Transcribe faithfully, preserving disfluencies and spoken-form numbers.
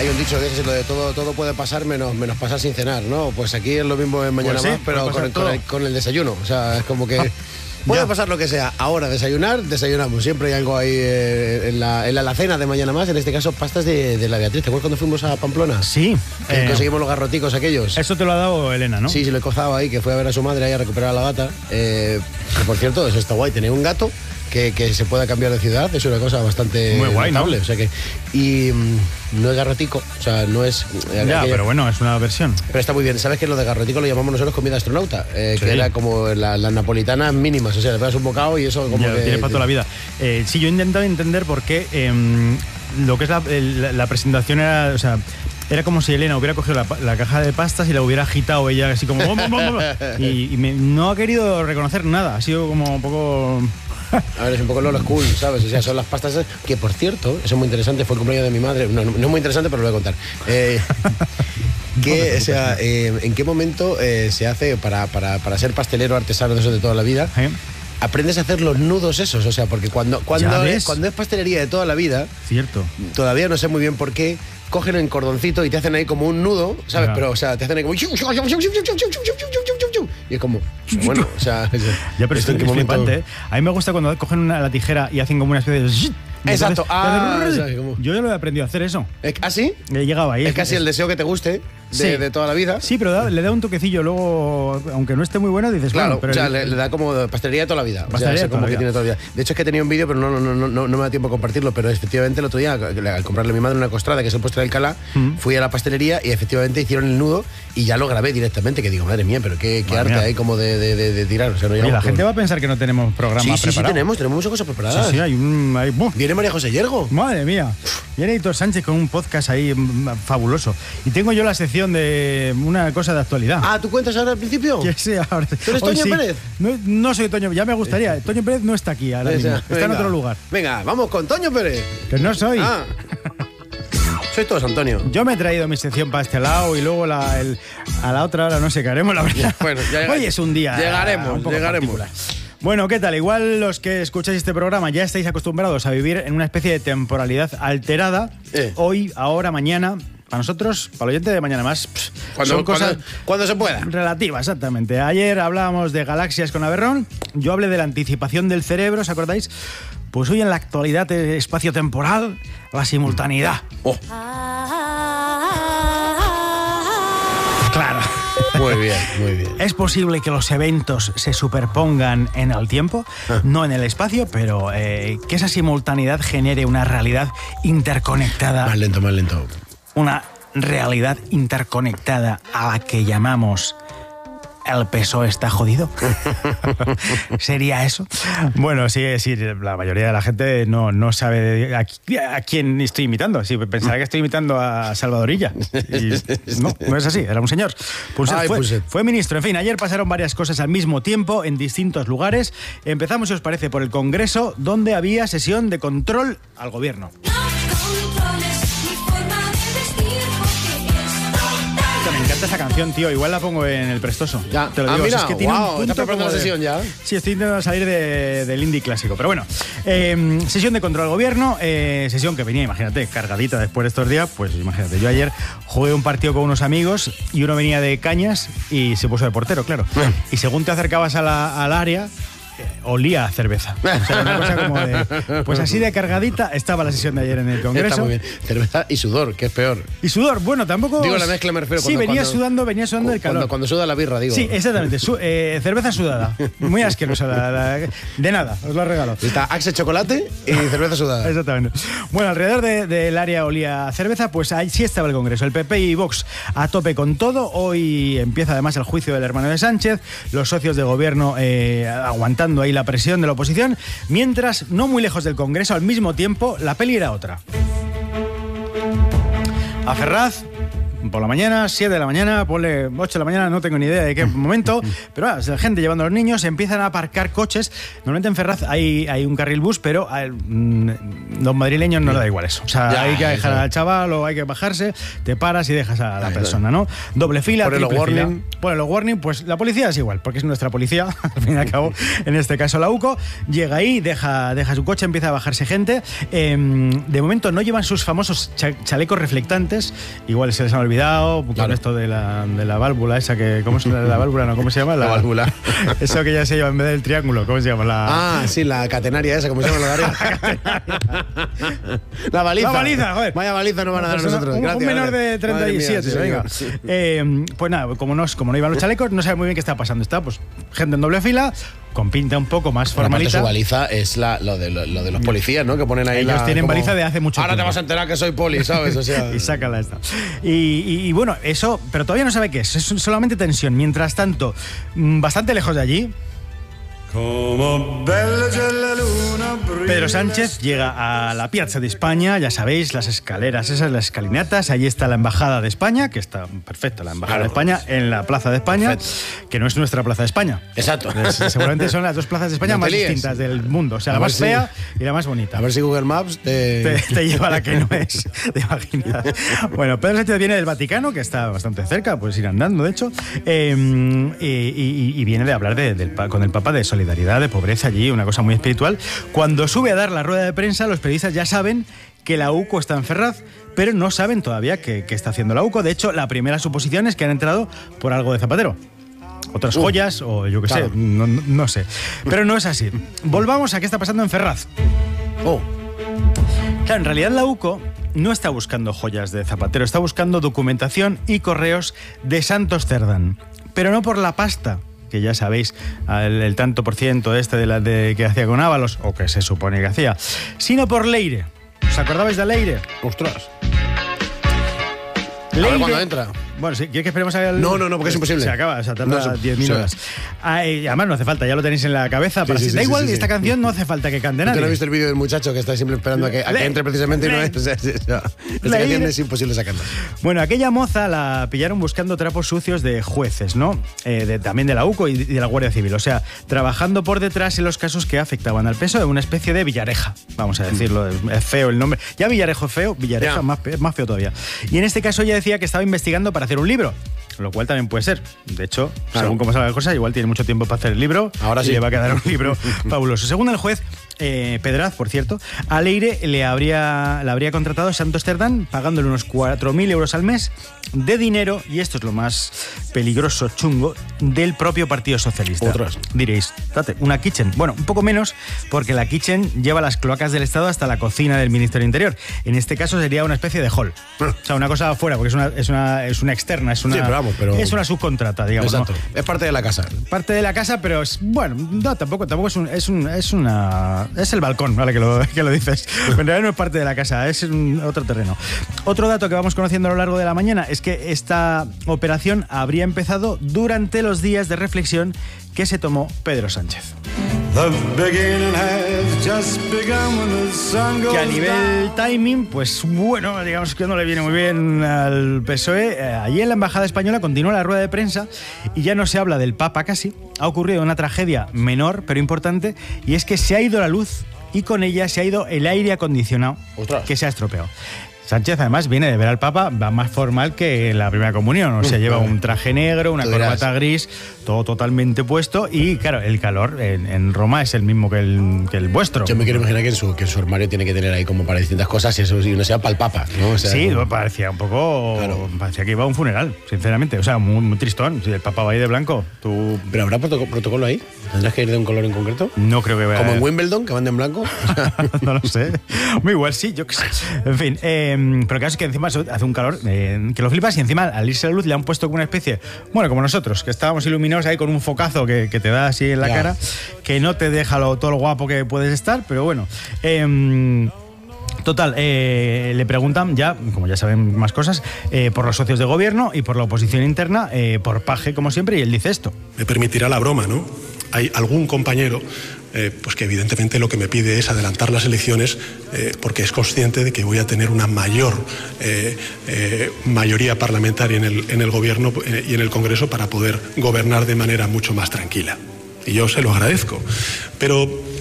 Hay un dicho que es lo de todo, todo puede pasar menos, menos pasar sin cenar, ¿no? Pues aquí es lo mismo en Mañana Pues sí, Más, pero con el, con, el, con el desayuno. O sea, es como que puede Ya. pasar lo que sea. Ahora desayunar, desayunamos. Siempre hay algo ahí eh, en, la, en la alacena de Mañana Más, en este caso pastas de, de la Beatriz. ¿Te acuerdas cuando fuimos a Pamplona? Sí. Que eh, conseguimos los garroticos aquellos. Eso te lo ha dado Elena, ¿no? Sí, sí, lo he cozado ahí, que fue a ver a su madre ahí a recuperar a la gata. Eh, que por cierto, eso está guay, tener un gato que, que se pueda cambiar de ciudad, es una cosa bastante Muy guay, notable. ¿no? O sea que, y mm, no es garrotico, o sea, no es... eh, Ya, aquella- pero bueno, es una versión. pero está muy bien. ¿Sabes que lo de garrotico lo llamamos nosotros comida astronauta? Eh, Sí. Que era como la- las napolitanas mínimas, o sea, le pegas un bocado y eso como Ya, que... tienes para toda la vida. Eh, sí, yo he intentado entender por qué em, lo que es la, el- la presentación era, o sea, era como si Elena hubiera cogido la, pa- la caja de pastas y la hubiera agitado ella así como... bom, bom, bom, bom, y y me- no ha querido reconocer nada, ha sido como un poco... A ver, es un poco Lolo School, ¿sabes? O sea, son las pastas que, por cierto, eso es muy interesante, fue el cumpleaños de mi madre. No, no, no es muy interesante, pero lo voy a contar. Eh, que, o sea, eh, ¿en qué momento eh, se hace para, para, para ser pastelero artesano de eso de toda la vida? ¿Eh? Aprendes a hacer los nudos esos, o sea, porque cuando, ¿Ya cuando, ves? es, cuando es pastelería de toda la vida, Cierto. todavía no sé muy bien por qué, cogen el cordoncito y te hacen ahí como un nudo, ¿sabes? Ya. Pero, o sea, te hacen ahí como... Y es como, bueno, o sea... Ya, pero ¿esto es, en qué es momento? flipante, ¿eh? A mí me gusta cuando cogen una, la tijera y hacen como una especie de... zzzz, y Exacto. entonces- Ah, o sea, como- Yo ya lo he aprendido a hacer eso. ¿Es- ¿Ah, sí? He llegado ahí. Es casi el deseo que te guste de, Sí. de toda la vida. Sí, pero da- le da un toquecillo luego, aunque no esté muy bueno, dices, Claro, bueno, pero o sea, el- le, le da como pastelería de toda la vida. Pastelería o sea, de como toda la que vida. tiene toda la vida. De hecho, es que tenía un vídeo, pero no, no, no, no, no me da tiempo a compartirlo. Pero efectivamente, el otro día, al comprarle a mi madre una costrada, que es el postre del Calá, Mm. fui a la pastelería y efectivamente hicieron el nudo y ya lo grabé directamente. Que digo, madre mía, pero qué, qué Madre arte mía. hay como de, de, de, de tirar. O sea, no Oye, llegamos la con- gente va a pensar que no tenemos programa Sí, sí, sí, preparado. tenemos, tenemos muchas cosas preparadas. Sí, sí, hay un... hay- ¡buf! Viene María José Yergo. Madre mía. Viene Hitor Sánchez con un podcast ahí mm, fabuloso. Y tengo yo la sección de una cosa de actualidad. Ah, ¿tú cuentas ahora al principio? Que sea ahora. ¿Tú eres Hoy Toño sí. Pérez? No, no soy Toño, ya me gustaría. Toño Pérez no está aquí ahora O mismo. sea, Está en venga. otro lugar. Venga, vamos con Toño Pérez. Que no soy. Ah. Soy todos Antonio. Yo me he traído mi sección para este lado y luego la, el- a la otra hora no sé qué haremos, la verdad. Bueno, ya llega- Hoy es un día. llegaremos, un poco llegaremos. particular. Bueno, ¿qué tal? Igual los que escucháis este programa ya estáis acostumbrados a vivir en una especie de temporalidad alterada. Eh. Hoy, ahora, mañana. Para nosotros, para el oyente de Mañana Más, pff, Cuando, son cosas cuando, cuando se pueda. relativas, exactamente. Ayer hablábamos de galaxias con Averrón, yo hablé de la anticipación del cerebro, ¿os acordáis? Pues hoy en la actualidad eh, espacio-temporal, la simultaneidad. Oh, Claro. muy bien, muy bien. ¿Es posible que los eventos se superpongan en el tiempo? No en el espacio, pero eh, que esa simultaneidad genere una realidad interconectada. Más lento, más lento. Una realidad interconectada a la que llamamos el P S O E está jodido. ¿Sería eso? Bueno, sí, sí, la mayoría de la gente no, no sabe de- a, qui- a quién estoy imitando. Sí, pensará que estoy imitando a Salvadorilla. Y no, no es así, era un señor. Punset Ay, fue, Punset. fue ministro. En fin, ayer pasaron varias cosas al mismo tiempo en distintos lugares. Empezamos, si os parece, por el Congreso, donde había sesión de control al gobierno. Me encanta esa canción, tío. Igual la pongo en el prestoso. Ya. Te lo Ah, digo. mira, si es que tiene un guau, punto ¿estás preparando como la de- sesión ya? Sí, estoy intentando salir de- del indie clásico. Pero bueno, eh, sesión de control al gobierno, eh, sesión que venía, imagínate, cargadita después de estos días. Pues imagínate, yo ayer jugué un partido con unos amigos y uno venía de Cañas y se puso de portero, claro. Y según te acercabas a la- al área, eh, olía a cerveza. O sea, una cosa como de... Pues así de cargadita estaba la sesión de ayer en el Congreso. Está muy bien. Cerveza y sudor, que es peor. Y sudor, bueno, tampoco... Digo la mezcla, me refiero. Sí, cuando- venía cuando- sudando, venía sudando el calor. Cuando, cuando suda la birra, digo. Sí, exactamente. Su- eh, cerveza sudada. Muy asquerosa. la- la- de nada, os la regalo. Está Axe chocolate y cerveza sudada. Exactamente. Bueno, alrededor de- del área olía a cerveza, pues ahí sí estaba el Congreso. El P P y Vox a tope con todo. Hoy empieza además el juicio del hermano de Sánchez. Los socios de gobierno eh, aguantando ahí la presión de la oposición. Mientras, no muy lejos del Congreso, al mismo tiempo, la peli era otra. A Ferraz, por la mañana, siete de la mañana, ponle ocho de la mañana, no tengo ni idea de qué momento, pero ah, la gente llevando a los niños, empiezan a aparcar coches. Normalmente en Ferraz hay, hay un carril bus, pero a los madrileños no les da igual eso. O sea, ya, hay que dejar al chaval o hay que bajarse, te paras y dejas a la Ay, persona, ¿no? Doble fila, triple los warning. fila. Pone los warning, pues la policía es igual, porque es nuestra policía, al fin y al cabo, en este caso la UCO, llega ahí, deja, deja su coche, empieza a bajarse gente. Eh, de momento no llevan sus famosos chalecos reflectantes, igual se les han olvidado, con claro. esto de la, de la válvula esa que, ¿cómo se llama? La válvula, no, ¿cómo se llama? La, la válvula. Eso que ya se lleva en vez del triángulo, ¿cómo se llama? La... Ah, sí, la catenaria esa, ¿cómo se llama la área? La baliza. La baliza, joder. Vaya baliza nos van a dar pues nosotros. Un, Gracias, un menor gracias. de treinta y siete, Mía, venga. Sí, eh, pues nada, como no, como no iban los chalecos, no sabe muy bien qué está pasando. Está pues gente en doble fila, con pinta un poco más formalita. Su baliza es la, lo, de, lo, lo de los policías, ¿no? Que ponen ahí. Ellos la, tienen como, baliza de hace mucho ahora tiempo. Ahora te vas a enterar que soy poli, ¿sabes? O sea, y sácala esta. Y, y, y bueno, eso, pero todavía no sabe qué es. Es solamente tensión. Mientras tanto, bastante lejos de allí, Pedro Sánchez llega a la Piazza de España, ya sabéis, las escaleras esas, las escalinatas, allí está la Embajada de España, que está perfecta, la Embajada claro. de España, en la Plaza de España, perfecto. Que no es nuestra Plaza de España. Exacto. Es, seguramente son las dos plazas de España no más distintas del mundo, o sea, a la más si, fea y la más bonita. A ver si Google Maps te... Te, te lleva a la que no es, te imaginas. Bueno, Pedro Sánchez viene del Vaticano, que está bastante cerca, puedes ir andando, de hecho, eh, y, y, y viene de hablar de, del, con el Papa de solidaridad. de pobreza allí, una cosa muy espiritual. Cuando sube a dar la rueda de prensa, los periodistas ya saben que la UCO está en Ferraz, pero no saben todavía qué, qué está haciendo la UCO. De hecho, la primera suposición es que han entrado por algo de Zapatero. Otras uh, joyas, o yo qué claro. sé, no, no, no sé. Pero no es así. Volvamos a qué está pasando en Ferraz. Oh. Claro, en realidad la UCO no está buscando joyas de Zapatero, está buscando documentación y correos de Santos Cerdán. Pero no por la pasta, que ya sabéis, el, el tanto por ciento este de la de, que hacía con Ábalos, o que se supone que hacía, sino por Leire. ¿Os acordabais de Leire? ¡Ostras! Leire, a ver cuándo entra. Bueno, sí, ¿quieres que esperemos a... No, no, no, porque es imposible. Se acaba, o sea, tarda diez mil horas. Ah, y además no hace falta, ya lo tenéis en la cabeza. Para sí, sí, sí, da igual, sí, sí, esta sí. canción no hace falta que cante nadie. Yo no he visto el vídeo del muchacho que está siempre esperando a que, a que entre precisamente y no es. O sea, esta canción es imposible sacarla. Bueno, aquella moza la pillaron buscando trapos sucios de jueces, ¿no? Eh, de, también de la UCO y de la Guardia Civil. O sea, trabajando por detrás en los casos que afectaban al P S O E, una especie de Villareja, vamos a decirlo. Es feo el nombre. Ya Villarejo es feo, Villareja más, más feo todavía. Y en este caso ella decía que estaba investigando para hacer un libro. Lo cual también puede ser. De hecho, claro. según cómo salga la cosa, igual tiene mucho tiempo para hacer el libro. Ahora sí. Y le va a quedar un libro fabuloso. Según el juez, eh, Pedraz, por cierto, a Leire le habría, le habría contratado Santos Cerdán pagándole unos cuatro mil euros al mes de dinero, y esto es lo más peligroso, chungo, del propio Partido Socialista. Otros. Diréis, date, una kitchen. Bueno, un poco menos, porque la kitchen lleva las cloacas del Estado hasta la cocina del Ministerio del Interior. En este caso sería una especie de hall. O sea, una cosa afuera, porque es una, es una, es una externa, es una... Sí, pero vamos, pero... Es una subcontrata, digamos. Exacto. ¿no? Es parte de la casa. Parte de la casa, pero es, bueno, no, tampoco, tampoco es un, es un, es una, es el balcón, vale, que lo, que lo dices. Pero en realidad no es parte de la casa, es un, otro terreno. Otro dato que vamos conociendo a lo largo de la mañana es que esta operación habría empezado durante los días de reflexión que se tomó Pedro Sánchez. Que a nivel timing, pues bueno, digamos que no le viene muy bien al P S O E. Allí en la Embajada Española continúa la rueda de prensa y ya no se habla del Papa casi. Ha ocurrido una tragedia menor pero importante, y es que se ha ido la luz y con ella se ha ido el aire acondicionado. ¡Ostras! Que se ha estropeado. Sánchez además viene de ver al Papa, va más formal que en la primera comunión, o sea, lleva un traje negro, una corbata gris, todo totalmente puesto, y claro, el calor en, en Roma es el mismo que el, que el vuestro. Yo me quiero imaginar que en, su, que en su armario tiene que tener ahí como para distintas cosas, y eso y no sea para el Papa, ¿no? O sea, sí, como... parecía un poco, claro. parecía que iba a un funeral, sinceramente, o sea, muy, muy tristón. Si el Papa va ahí de blanco, tú... ¿Pero habrá protoc- protocolo ahí? ¿Tendrás que ir de un color en concreto? No creo que vaya. ¿Como en Wimbledon, que van de en blanco? No lo sé. Muy igual sí, yo qué sé. En fin, eh, pero claro, es que encima hace un calor eh, que lo flipas, y encima al irse la luz le han puesto como una especie, bueno, como nosotros, que estábamos iluminados ahí con un focazo que, que te da así en la ya. cara, que no te deja lo, todo lo guapo que puedes estar, pero bueno. Eh, Total, eh, le preguntan ya, como ya saben más cosas, eh, por los socios de gobierno y por la oposición interna, eh, por Paje, como siempre, y él dice esto. Me permitirá la broma, ¿no? Hay algún compañero eh, pues que evidentemente lo que me pide es adelantar las elecciones eh, porque es consciente de que voy a tener una mayor eh, eh, mayoría parlamentaria en el, en el Gobierno eh, y en el Congreso para poder gobernar de manera mucho más tranquila. Y yo se lo agradezco. Pero